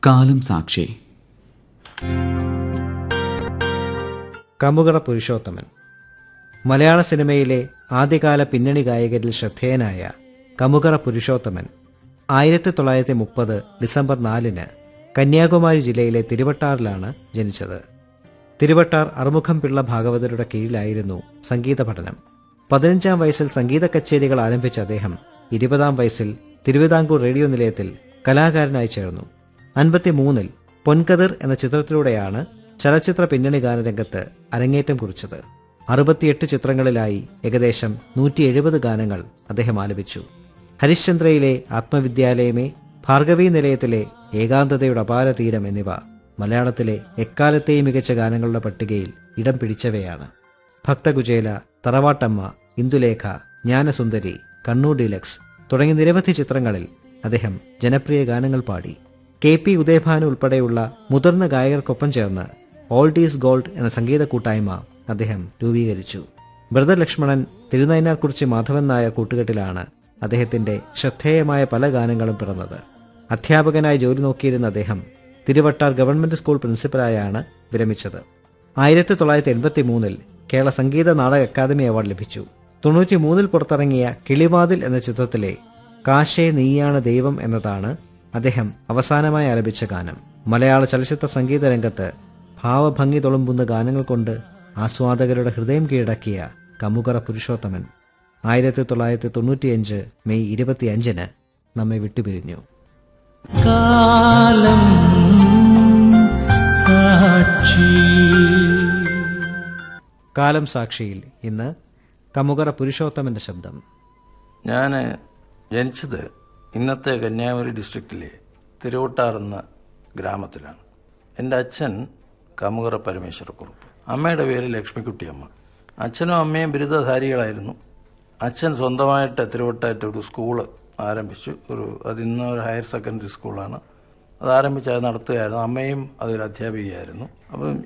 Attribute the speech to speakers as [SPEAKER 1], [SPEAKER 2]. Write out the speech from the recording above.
[SPEAKER 1] കാലം സാക്ഷി.
[SPEAKER 2] കമുകറ പുരുഷോത്തമൻ. മലയാള സിനിമയിലെ ആദ്യകാല പിന്നണി ഗായകരിൽ ശ്രദ്ധേയനായ കമുകറ പുരുഷോത്തമൻ 1930 ഡിസംബർ 4 കന്യാകുമാരി ജില്ലയിലെ തിരുവട്ടാറിലാണ് ജനിച്ചത്. തിരുവട്ടാർ അറുമുഖം പിള്ള ഭാഗവതരുടെ കീഴിലായിരുന്നു സംഗീത പഠനം. 15-ാം വയസ്സിൽ സംഗീത കച്ചേരികൾ ആരംഭിച്ച അദ്ദേഹം 20-ാം വയസ്സിൽ തിരുവിതാംകൂർ റേഡിയോ നിലയത്തിൽ കലാകാരനായി ചേർന്നു. 53-ൽ പൊൻകതിർ എന്ന ചിത്രത്തിലൂടെയാണ് ചലച്ചിത്ര പിന്നണി ഗാനരംഗത്ത് അരങ്ങേറ്റം കുറിച്ചത്. 68 ചിത്രങ്ങളിലായി ഏകദേശം 170 ഗാനങ്ങൾ അദ്ദേഹം ആലപിച്ചു. ഹരിശ്ചന്ദ്രയിലെ ആത്മവിദ്യാലയമേ, ഭാർഗവീ നിലയത്തിലെ ഏകാന്തതയുടെ അപാര തീരം എന്നിവ മലയാളത്തിലെ എക്കാലത്തെയും മികച്ച ഗാനങ്ങളുടെ പട്ടികയിൽ ഇടം പിടിച്ചവയാണ്. ഭക്തകുചേല, തറവാട്ടമ്മ, ഇന്ദുലേഖ, ജ്ഞാനസുന്ദരി, കണ്ണൂർ ഡീലക്സ് തുടങ്ങിയ നിരവധി ചിത്രങ്ങളിൽ അദ്ദേഹം ജനപ്രിയ ഗാനങ്ങൾ പാടി. KP ഉദയഭാനു ഉൾപ്പെടെയുള്ള മുതിർന്ന ഗായകർക്കൊപ്പം ചേർന്ന് ഓൾഡ് ഈസ് ഗോൾഡ് എന്ന സംഗീത കൂട്ടായ്മ അദ്ദേഹം രൂപീകരിച്ചു. ബ്രദർ ലക്ഷ്മണൻ, തിരുനൈനാർകുറിച്ചി മാധവൻ നായർ കൂട്ടുകെട്ടിലാണ് അദ്ദേഹത്തിന്റെ ശ്രദ്ധേയമായ പല ഗാനങ്ങളും പിറന്നത്. അധ്യാപകനായി ജോലി നോക്കിയിരുന്ന അദ്ദേഹം Thiruvattar government school പ്രിൻസിപ്പലായാണ് വിരമിച്ചത്. 1983-ൽ Kerala Sangeetha Nataka academy award ലഭിച്ചു. 93-ൽ പുറത്തിറങ്ങിയ കിളിവാതിൽ എന്ന ചിത്രത്തിലെ കാശേ നീയാണ് ദൈവം എന്നതാണ് അദ്ദേഹം അവസാനമായി ആലപിച്ച ഗാനം. മലയാള ചലച്ചിത്ര സംഗീത രംഗത്ത് ഭാവഭംഗി തുളുമ്പുന്ന ഗാനങ്ങൾ കൊണ്ട് ആസ്വാദകരുടെ ഹൃദയം കീഴടക്കിയ കമുകറ പുരുഷോത്തമൻ 1995 മെയ് 25 നമ്മെ വിട്ടുപിരിഞ്ഞു.
[SPEAKER 3] കാലം സാക്ഷി.
[SPEAKER 2] കാലം സാക്ഷിയിൽ ഇന്ന് കമുകറ പുരുഷോത്തമന്റെ ശബ്ദം.
[SPEAKER 4] ഞാൻ ജനിച്ചത് ഇന്നത്തെ കന്യാകുമാരി ഡിസ്ട്രിക്റ്റിലെ തിരുവട്ടാർ എന്ന ഗ്രാമത്തിലാണ്. എൻ്റെ അച്ഛൻ കമുകറ പരമേശ്വരക്കുറുപ്പ്, അമ്മയുടെ പേര് ലക്ഷ്മിക്കുട്ടിയമ്മ. അച്ഛനും അമ്മയും ബിരുദധാരികളായിരുന്നു. അച്ഛൻ സ്വന്തമായിട്ട് തിരുവട്ടാറ്റ് ഒരു സ്കൂള് ആരംഭിച്ചു. അതിന്ന് ഒരു ഹയർ സെക്കൻഡറി സ്കൂളാണ്. അത് ആരംഭിച്ച് അത് നടത്തുകയായിരുന്നു. അമ്മയും അതൊരു അധ്യാപികയായിരുന്നു. അപ്പം